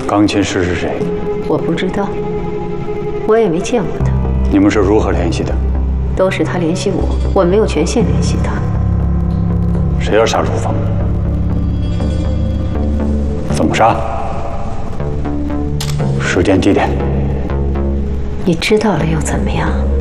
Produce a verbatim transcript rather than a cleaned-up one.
钢琴师是谁？ 我不知道，我也没见过他。 你们是如何联系的？ 都是他联系我，我没有权限联系他。 谁要杀陆枫？怎么杀？时间、地点？ 你知道了又怎么样？